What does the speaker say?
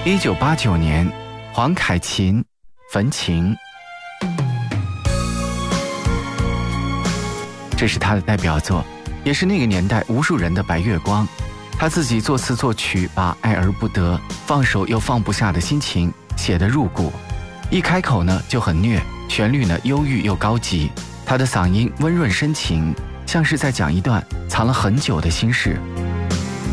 1989年，黄凯芹《焚情》，这是他的代表作，也是那个年代无数人的白月光。他自己作词作曲，把爱而不得、放手又放不下的心情写得入骨。一开口呢就很虐，旋律呢忧郁又高级，他的嗓音温润深情，像是在讲一段藏了很久的心事。